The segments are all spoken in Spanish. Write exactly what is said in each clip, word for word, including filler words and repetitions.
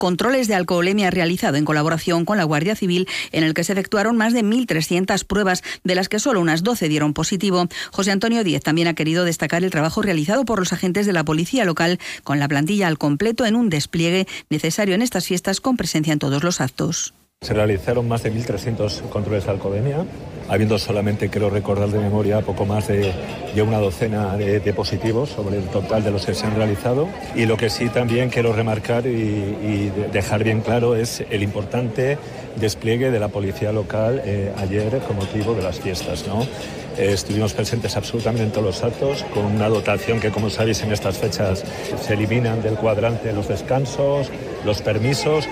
Controles de Alcoholemia realizado en colaboración con la Guardia Civil, en el que se efectuaron más de mil trescientas pruebas, de las que solo unas doce dieron positivo. José Antonio Díez también ha querido destacar el trabajo realizado por los agentes de la policía local, con la plantilla al completo en un despliegue necesario en estas fiestas, con presencia en todos los actos. Se realizaron más de mil trescientos controles de alcoholemia, habiendo solamente, quiero recordar de memoria, poco más de, de una docena de, de positivos sobre el total de los que se han realizado. Y lo que sí también quiero remarcar y, y dejar bien claro es el importante despliegue de la policía local eh, ayer con motivo de las fiestas, ¿no? Eh, estuvimos presentes absolutamente en todos los actos, con una dotación que, como sabéis, en estas fechas se eliminan del cuadrante los descansos, los permisos.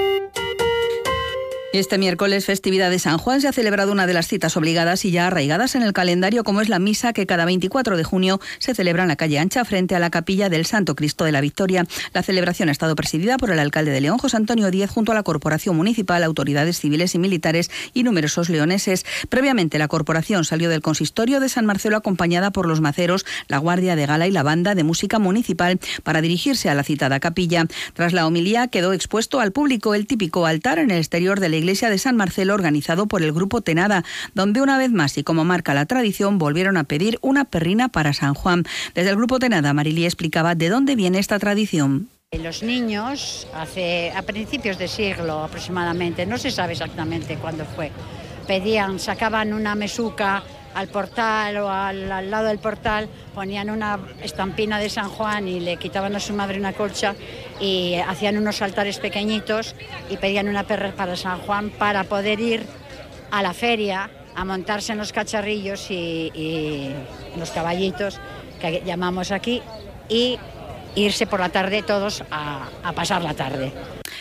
Este miércoles, festividad de San Juan, se ha celebrado una de las citas obligadas y ya arraigadas en el calendario, como es la misa que cada veinticuatro de junio se celebra en la calle Ancha, frente a la capilla del Santo Cristo de la Victoria. La celebración ha estado presidida por el alcalde de León, José Antonio Díez, junto a la corporación municipal, autoridades civiles y militares y numerosos leoneses. Previamente, la corporación salió del consistorio de San Marcelo acompañada por los maceros, la guardia de gala y la banda de música municipal para dirigirse a la citada capilla. Tras la homilía, quedó expuesto al público el típico altar en el exterior de la iglesia de San Marcelo, organizado por el Grupo Tenada, donde una vez más, y como marca la tradición, volvieron a pedir una perrina para San Juan. Desde el Grupo Tenada, Marilí explicaba de dónde viene esta tradición. Los niños, hace a principios de siglo aproximadamente, no se sabe exactamente cuándo fue, pedían, sacaban una mesuca al portal o al, al lado del portal, ponían una estampina de San Juan y le quitaban a su madre una colcha y hacían unos altares pequeñitos y pedían una perra para San Juan para poder ir a la feria a montarse en los cacharrillos y, y los caballitos que llamamos aquí y irse por la tarde todos a, a pasar la tarde.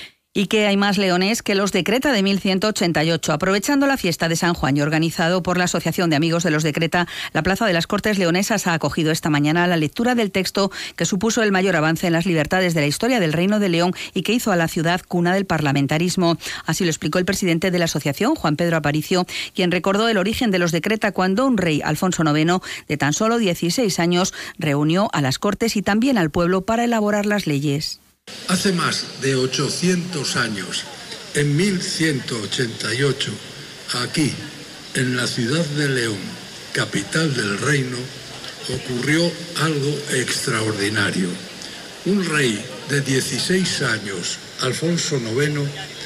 Y que hay más leones que los de Creta de mil ciento ochenta y ocho. Aprovechando la fiesta de San Juan y organizado por la Asociación de Amigos de los de Creta, la Plaza de las Cortes Leonesas ha acogido esta mañana la lectura del texto que supuso el mayor avance en las libertades de la historia del Reino de León y que hizo a la ciudad cuna del parlamentarismo. Así lo explicó el presidente de la asociación, Juan Pedro Aparicio, quien recordó el origen de los de Creta cuando un rey, Alfonso noveno, de tan solo dieciséis años, reunió a las Cortes y también al pueblo para elaborar las leyes. Hace más de ochocientos años, en mil ciento ochenta y ocho, aquí, en la ciudad de León, capital del reino, ocurrió algo extraordinario. Un rey de dieciséis años, Alfonso noveno,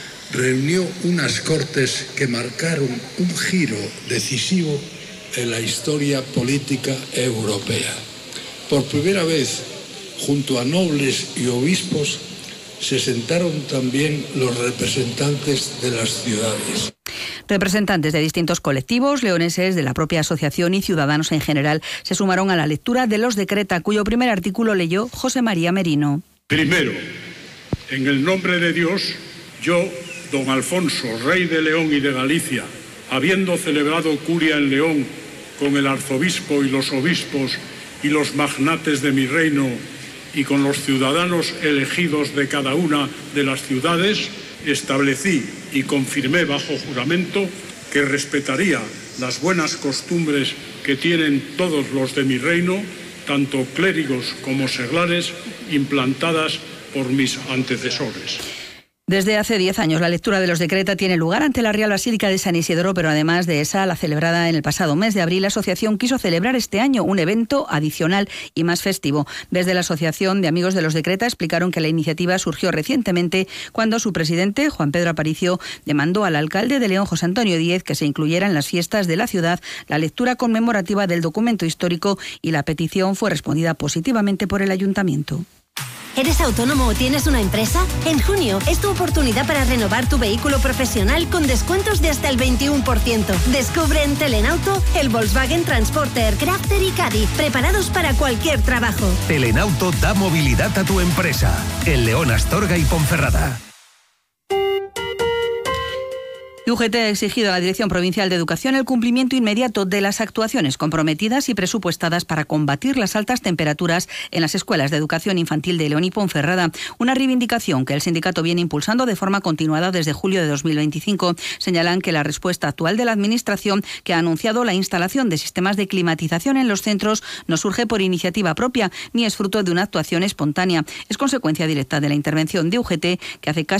reunió unas cortes que marcaron un giro decisivo en la historia política europea. Por primera vez, junto a nobles y obispos, se sentaron también los representantes de las ciudades. Representantes de distintos colectivos, leoneses, de la propia asociación y ciudadanos en general se sumaron a la lectura de los de Creta, cuyo primer artículo leyó José María Merino. Primero, en el nombre de Dios, yo, don Alfonso, rey de León y de Galicia, habiendo celebrado curia en León con el arzobispo y los obispos y los magnates de mi reino, y con los ciudadanos elegidos de cada una de las ciudades, establecí y confirmé bajo juramento que respetaría las buenas costumbres que tienen todos los de mi reino, tanto clérigos como seglares, implantadas por mis antecesores. Desde hace diez años la lectura de los de Creta tiene lugar ante la Real Basílica de San Isidro, pero además de esa, la celebrada en el pasado mes de abril, la asociación quiso celebrar este año un evento adicional y más festivo. Desde la Asociación de Amigos de los de Creta explicaron que la iniciativa surgió recientemente cuando su presidente, Juan Pedro Aparicio, demandó al alcalde de León, José Antonio Díez, que se incluyera en las fiestas de la ciudad la lectura conmemorativa del documento histórico, y la petición fue respondida positivamente por el ayuntamiento. ¿Eres autónomo o tienes una empresa? En junio es tu oportunidad para renovar tu vehículo profesional con descuentos de hasta el veintiuno por ciento. Descubre en Telenauto el Volkswagen Transporter, Crafter y Caddy, preparados para cualquier trabajo. Telenauto da movilidad a tu empresa. En León, Astorga y Ponferrada. U G T ha exigido a la Dirección Provincial de Educación el cumplimiento inmediato de las actuaciones comprometidas y presupuestadas para combatir las altas temperaturas en las escuelas de educación infantil de León y Ponferrada, una reivindicación que el sindicato viene impulsando de forma continuada desde julio de dos mil veinticinco. Señalan que la respuesta actual de la Administración, que ha anunciado la instalación de sistemas de climatización en los centros, no surge por iniciativa propia ni es fruto de una actuación espontánea. Es consecuencia directa de la intervención de U G T, que hace casi